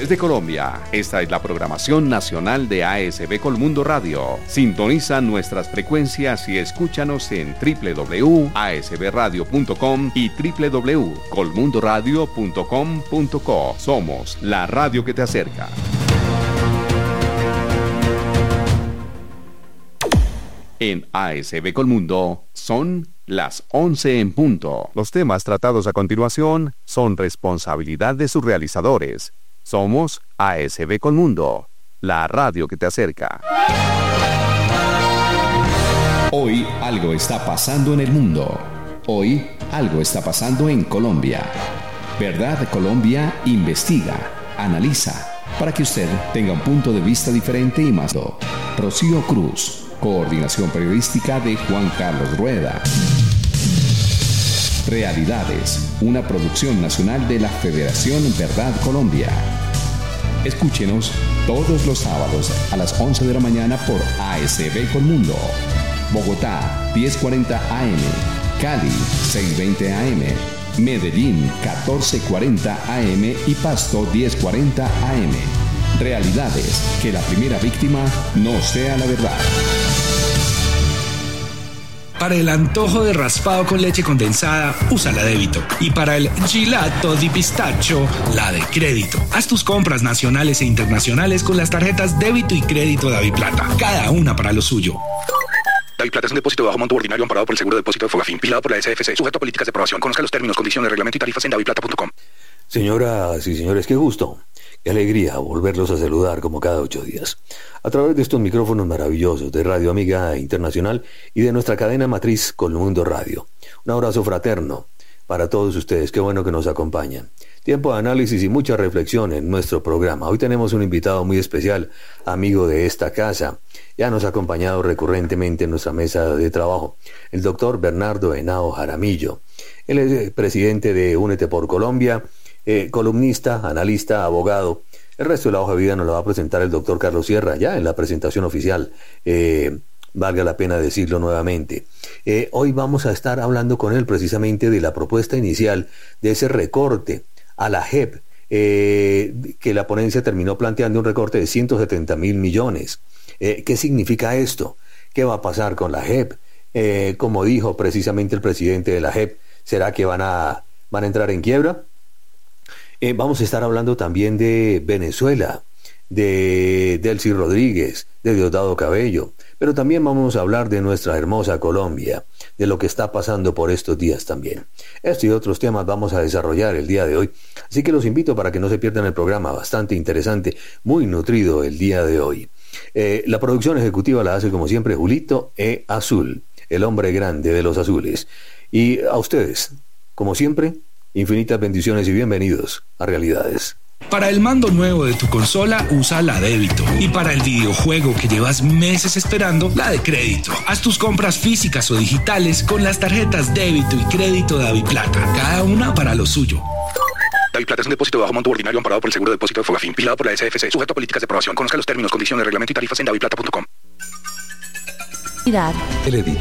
Desde Colombia, esta es la programación nacional de ASB Colmundo Radio. Sintoniza nuestras frecuencias y escúchanos en www.asbradio.com y www.colmundoradio.com.co. Somos la radio que te acerca. En ASB Colmundo son las 11 en punto. Los temas tratados a continuación son responsabilidad de sus realizadores. Somos ASB Colmundo, la radio que te acerca. Hoy algo está pasando en el mundo. Hoy algo está pasando en Colombia. Verdad Colombia investiga, analiza, para que usted tenga un punto de vista diferente y más. Rocío Cruz. Coordinación periodística de Juan Carlos Rueda. Realidades, una producción nacional de la Federación Verdad Colombia. Escúchenos todos los sábados a las 11 de la mañana por ASB Colmundo. Bogotá, 10:40 AM. Cali, 6:20 AM. Medellín, 14:40 AM y Pasto, 10:40 AM. Realidades, que la primera víctima no sea la verdad. Para el antojo de raspado con leche condensada, usa la débito. Y para el gelato di pistacho, la de crédito. Haz tus compras nacionales e internacionales con las tarjetas débito y crédito DaviPlata. Cada una para lo suyo. DaviPlata es un depósito de bajo monto ordinario amparado por el Seguro de Depósito de Fogafín, vigilado por la SFC, sujeto a políticas de aprobación. Conozca los términos, condiciones, reglamento y tarifas en daviplata.com. Señoras y señores, qué gusto, qué alegría volverlos a saludar como cada 8 días. A través de estos micrófonos maravillosos de Radio Amiga Internacional y de nuestra cadena matriz Colmundo Radio. Un abrazo fraterno para todos ustedes, qué bueno que nos acompañan. Tiempo de análisis y mucha reflexión en nuestro programa. Hoy tenemos un invitado muy especial, amigo de esta casa. Ya nos ha acompañado recurrentemente en nuestra mesa de trabajo, el doctor Bernardo Henao Jaramillo. Él es presidente de Únete por Colombia, columnista, analista, abogado. El resto de la hoja de vida nos lo va a presentar el doctor Carlos Sierra, ya en la presentación oficial, valga la pena decirlo nuevamente. Hoy vamos a estar hablando con él precisamente de la propuesta inicial de ese recorte a la JEP, que la ponencia terminó planteando un recorte de 170.000 millones. ¿Qué significa esto? ¿Qué va a pasar con la JEP? Como dijo precisamente el presidente de la JEP, ¿será que van a entrar en quiebra? Vamos a estar hablando también de Venezuela, de Delcy Rodríguez, de Diosdado Cabello, pero también vamos a hablar de nuestra hermosa Colombia, de lo que está pasando por estos días también. Estos y otros temas vamos a desarrollar el día de hoy, así que los invito para que no se pierdan el programa, bastante interesante, muy nutrido el día de hoy. La producción ejecutiva la hace como siempre Julito E. Azul, el hombre grande de los azules. Y a ustedes, como siempre, infinitas bendiciones y bienvenidos a Realidades. Para el mando nuevo de tu consola, usa la débito. Y para el videojuego que llevas meses esperando, la de crédito. Haz tus compras físicas o digitales con las tarjetas débito y crédito DaviPlata. Cada una para lo suyo. DaviPlata es un depósito de bajo monto ordinario amparado por el Seguro de Depósito de Fogafín, vigilado por la SFC, sujeto a políticas de aprobación. Conozca los términos, condiciones, reglamento y tarifas en daviplata.com. El